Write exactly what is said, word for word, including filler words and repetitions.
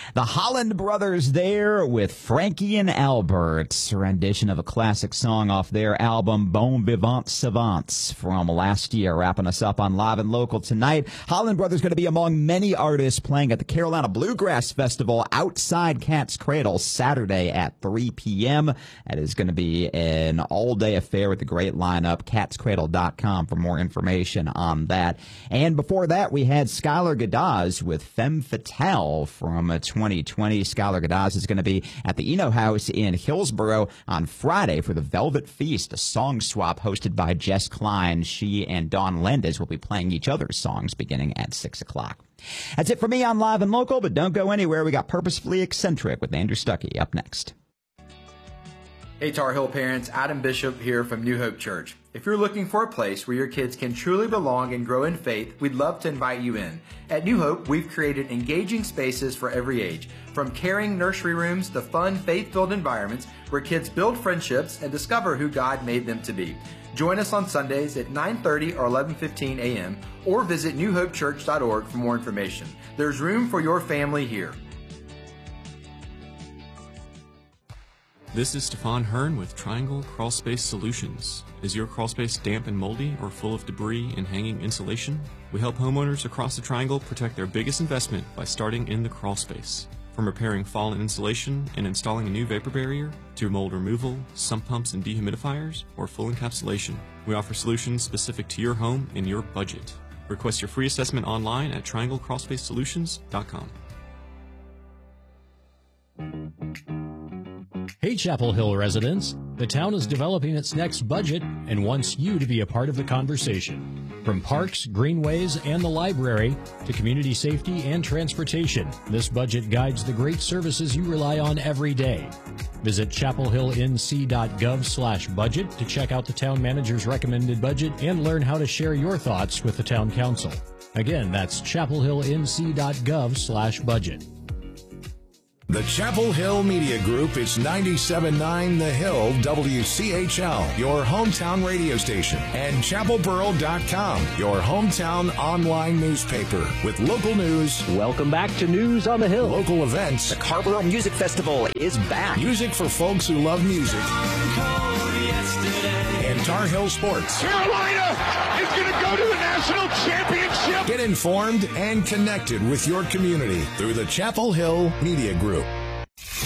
The Holland Brothers there with Frankie and Albert's rendition of a classic song off their album Bon Vivant Savants from last year. Wrapping us up on Live and Local tonight. Holland Brothers going to be among many artists playing at the Carolina Bluegrass Festival outside Cat's Cradle Saturday at three p.m. That is going to be an all-day affair with a great lineup. cats cradle dot com for more information on that. And before that, we had Skylar Gadaz with Femme Fatale from twenty twenty. Skylar Gadaz is going to be at the Eno House in Hillsboro on Friday for the Velvet Feast, a song swap hosted by Jess Klein. She and Dawn Lendes will be playing each other's songs beginning at six o'clock. That's it for me on Live and Local, but don't go anywhere. We got Purposefully Eccentric with Andrew Stuckey up next. Hey Tar Heel parents, Adam Bishop here from New Hope Church. If you're looking for a place where your kids can truly belong and grow in faith, we'd love to invite you in. At New Hope, we've created engaging spaces for every age, from caring nursery rooms to fun, faith-filled environments where kids build friendships and discover who God made them to be. Join us on Sundays at nine thirty or eleven fifteen a.m. or visit new hope church dot org for more information. There's room for your family here. This is Stefan Hearn with Triangle Crawlspace Solutions. Is your crawlspace damp and moldy or full of debris and hanging insulation? We help homeowners across the Triangle protect their biggest investment by starting in the crawlspace. From repairing fallen insulation and installing a new vapor barrier, to mold removal, sump pumps and dehumidifiers, or full encapsulation, we offer solutions specific to your home and your budget. Request your free assessment online at triangle crawlspace solutions dot com. Hey, Chapel Hill residents. The town is developing its next budget and wants you to be a part of the conversation. From parks, greenways, and the library to community safety and transportation, this budget guides the great services you rely on every day. Visit chapel hill n c dot gov slash budget to check out the town manager's recommended budget and learn how to share your thoughts with the town council. Again, that's chapel hill n c dot gov slash budget. The Chapel Hill Media Group is ninety-seven point nine The Hill W C H L, your hometown radio station, and chapel borough dot com, your hometown online newspaper with local news. Welcome back to News on the Hill. Local events. The Carrboro Music Festival is back. Music for folks who love music. And Tar Heel sports. Carolina is going to go to the national championship. Get informed and connected with your community through the Chapel Hill Media Group.